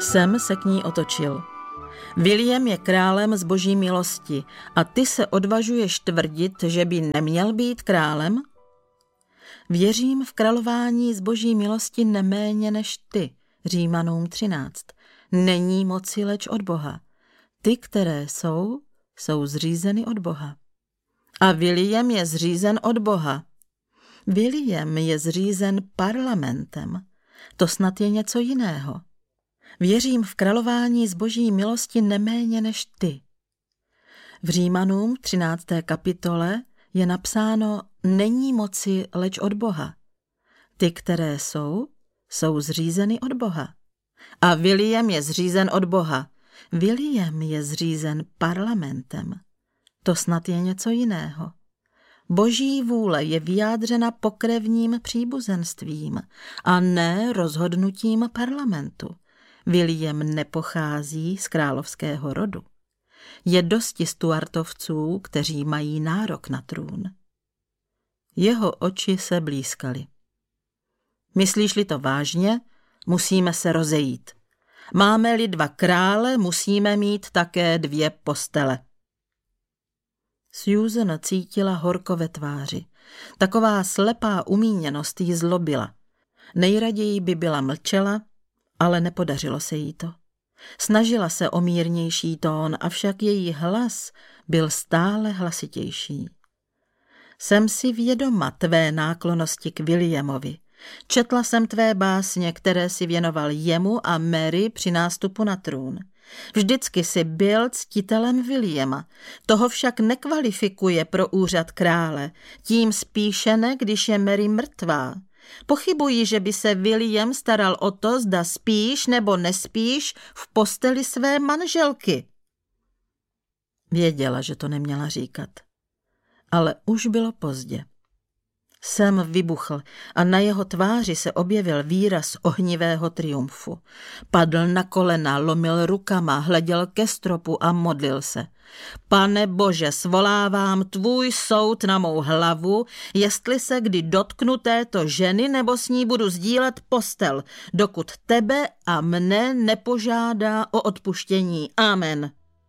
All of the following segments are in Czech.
Sam se k ní otočil. William je králem z boží milosti a ty se odvažuješ tvrdit, že by neměl být králem? Věřím v králování z boží milosti neméně než ty, Římanům 13. Není moci leč od Boha. Ty, které jsou zřízeny od Boha. A William je zřízen od Boha. William je zřízen parlamentem. To snad je něco jiného. Věřím v králování z boží milosti neméně než ty. V Římanům 13. kapitole je napsáno není moci leč od Boha. Ty, které jsou zřízeny od Boha. A William je zřízen od Boha. William je zřízen parlamentem. To snad je něco jiného. Boží vůle je vyjádřena pokrevním příbuzenstvím a ne rozhodnutím parlamentu. William nepochází z královského rodu. Je dosti Stuartovců, kteří mají nárok na trůn. Jeho oči se blýskaly. Myslíš-li to vážně, musíme se rozejít. Máme-li 2 krále, musíme mít také 2 postele. Susan cítila horko ve tváři. Taková slepá umíněnost ji zlobila. Nejraději by byla mlčela, ale nepodařilo se jí to. Snažila se o mírnější tón, avšak její hlas byl stále hlasitější. Jsem si vědoma tvé náklonnosti k Williamovi. Četla jsem tvé básně, které si věnoval jemu a Mary při nástupu na trůn. Vždycky si byl ctitelem Williama. Toho však nekvalifikuje pro úřad krále. Tím spíše ne, když je Mary mrtvá. Pochybuji, že by se William staral o to, zda spíš nebo nespíš v posteli své manželky. Věděla, že to neměla říkat. Ale už bylo pozdě. Sam vybuchl a na jeho tváři se objevil výraz ohnivého triumfu. Padl na kolena, lomil rukama, hleděl ke stropu a modlil se. Pane Bože, svolávám tvůj soud na mou hlavu, jestli se kdy dotknu této ženy nebo s ní budu sdílet postel, dokud tebe a mne nepožádá o odpuštění. Amen.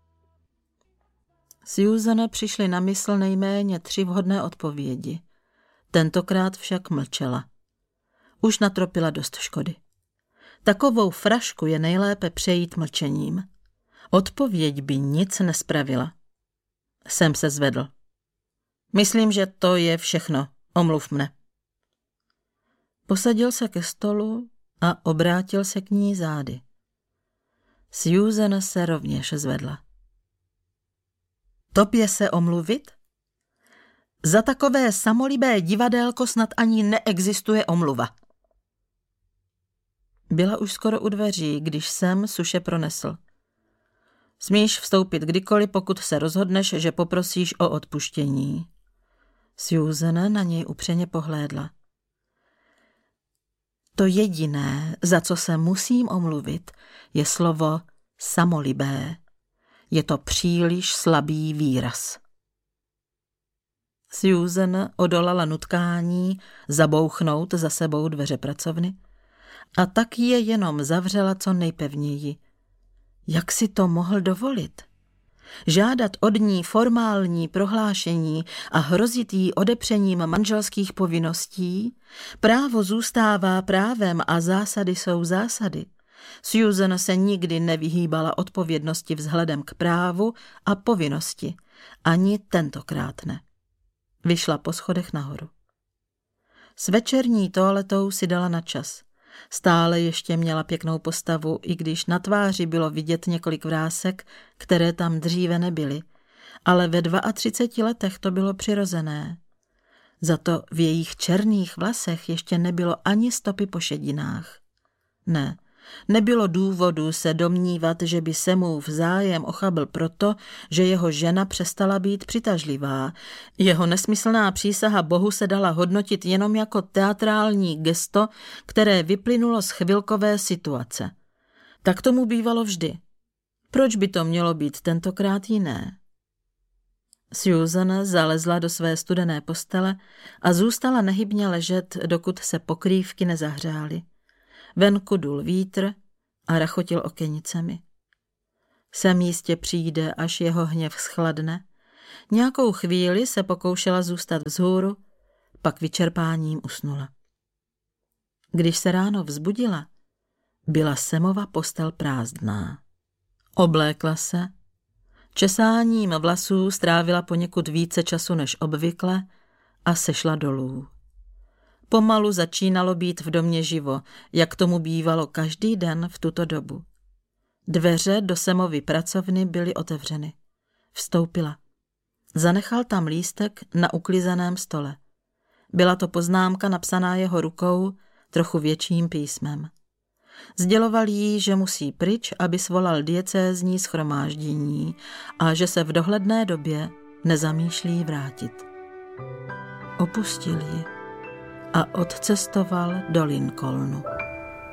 Susan přišly na mysl nejméně 3 vhodné odpovědi. Tentokrát však mlčela. Už natropila dost škody. Takovou frašku je nejlépe přejít mlčením. Odpověď by nic nespravila. Sam se zvedl. Myslím, že to je všechno. Omluv mne. Posadil se ke stolu a obrátil se k ní zády. Susan se rovněž zvedla. Tobě se omluvit? Za takové samolibé divadélko snad ani neexistuje omluva. Byla už skoro u dveří, když Sam suše pronesl. Smíš vstoupit kdykoliv, pokud se rozhodneš, že poprosíš o odpuštění. Susan na něj upřeně pohlédla. To jediné, za co se musím omluvit, je slovo samolibé. Je to příliš slabý výraz. Susan odolala nutkání zabouchnout za sebou dveře pracovny a tak je jenom zavřela co nejpevněji. Jak si to mohl dovolit? Žádat od ní formální prohlášení a hrozit jí odepřením manželských povinností? Právo zůstává právem a zásady jsou zásady. Susan se nikdy nevyhýbala odpovědnosti vzhledem k právu a povinnosti. Ani tentokrát ne. Vyšla po schodech nahoru. S večerní toaletou si dala na čas. Stále ještě měla pěknou postavu, i když na tváři bylo vidět několik vrásek, které tam dříve nebyly. Ale ve 32 letech to bylo přirozené. Za to v jejich černých vlasech ještě nebylo ani stopy po šedinách. Ne, nebylo důvodu se domnívat, že by Samův zájem ochabl proto, že jeho žena přestala být přitažlivá. Jeho nesmyslná přísaha Bohu se dala hodnotit jenom jako teatrální gesto, které vyplynulo z chvilkové situace. Tak tomu bývalo vždy. Proč by to mělo být tentokrát jiné? Susan zalezla do své studené postele a zůstala nehybně ležet, dokud se pokrývky nezahřály. Venku dul vítr a rachotil okenicemi. Sem jistě přijde, až jeho hněv schladne. Nějakou chvíli se pokoušela zůstat vzhůru, pak vyčerpáním usnula. Když se ráno vzbudila, byla Semova postel prázdná. Oblékla se, česáním vlasů strávila poněkud více času než obvykle a sešla dolů. Pomalu začínalo být v domě živo, jak tomu bývalo každý den v tuto dobu. Dveře do Semovy pracovny byly otevřeny. Vstoupila. Zanechal tam lístek na uklizeném stole. Byla to poznámka napsaná jeho rukou, trochu větším písmem. Sděloval jí, že musí pryč, aby svolal diecézní shromáždění a že se v dohledné době nezamýšlí vrátit. Opustil ji a odcestoval do Lincolnu.